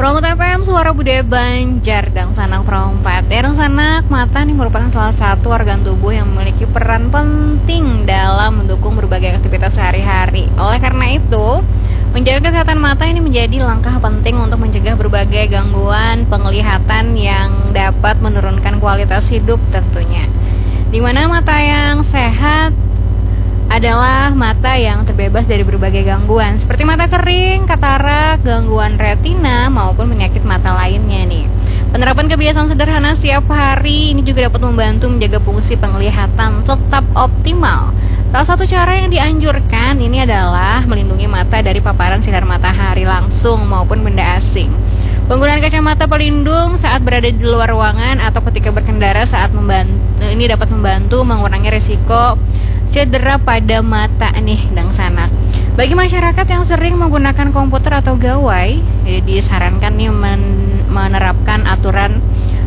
Promote FM Suara Budaya Banjar dan Sanak Perompat. Dang Sanak, mata nih merupakan salah satu organ tubuh yang memiliki peran penting dalam mendukung berbagai aktivitas sehari-hari. Oleh karena itu, menjaga kesehatan mata ini menjadi langkah penting untuk mencegah berbagai gangguan penglihatan yang dapat menurunkan kualitas hidup tentunya. Di mana mata yang sehat adalah mata yang terbebas dari berbagai gangguan seperti mata kering, katarak, gangguan retina maupun penyakit mata lainnya nih. Penerapan kebiasaan sederhana setiap hari ini juga dapat membantu menjaga fungsi penglihatan tetap optimal. Salah satu cara yang dianjurkan ini adalah melindungi mata dari paparan sinar matahari langsung maupun benda asing. Penggunaan kacamata pelindung saat berada di luar ruangan atau ketika berkendara ini dapat membantu mengurangi risiko cedera pada mata nih Dang Sanak. Bagi masyarakat yang sering menggunakan komputer atau gawai, disarankan nih menerapkan aturan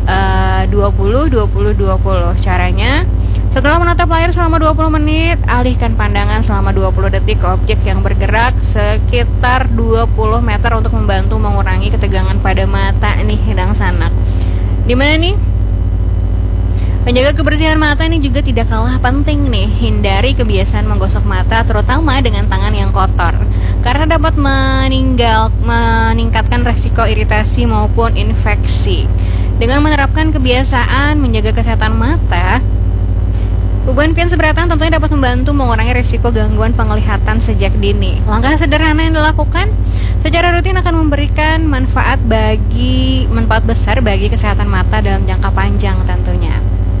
20-20-20. Caranya, setelah menatap layar selama 20 menit, alihkan pandangan selama 20 detik ke objek yang bergerak sekitar 20 meter untuk membantu mengurangi ketegangan pada mata nih Dang Sanak. Dimana nih? Menjaga kebersihan mata ini juga tidak kalah penting nih. Hindari kebiasaan menggosok mata terutama dengan tangan yang kotor karena dapat meningkatkan resiko iritasi maupun infeksi. Dengan menerapkan kebiasaan menjaga kesehatan mata, Uban pian seberatan tentunya dapat membantu mengurangi risiko gangguan penglihatan sejak dini. Langkah sederhana yang dilakukan secara rutin akan memberikan manfaat besar bagi kesehatan mata dalam jangka panjang tentunya.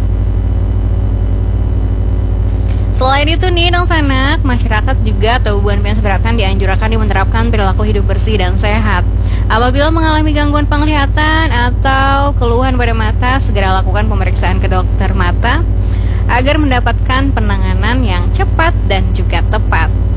Selain itu nih Dang Sanak, masyarakat juga atau Uban pian seberatan dianjurkan menerapkan perilaku hidup bersih dan sehat. Apabila mengalami gangguan penglihatan atau keluhan pada mata, segera lakukan pemeriksaan ke dokter mata agar mendapatkan penanganan yang cepat dan juga tepat.